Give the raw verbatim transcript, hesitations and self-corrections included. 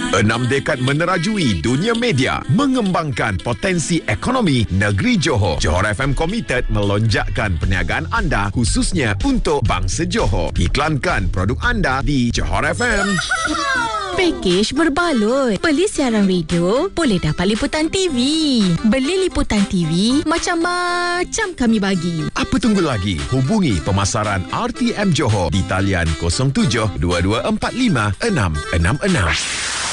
Enam dekad menerajui dunia media, mengembangkan potensi ekonomi negeri Johor. Johor F M komited melonjakkan perniagaan anda khususnya untuk bangsa Johor. Iklankan produk anda di Johor F M. Pakej berbaloi. Beli siaran radio, boleh dapat liputan T V. Beli liputan T V, macam-macam kami bagi. Apa tunggu lagi? Hubungi pemasaran R T M Johor di talian kosong tujuh dua dua empat lima enam enam enam.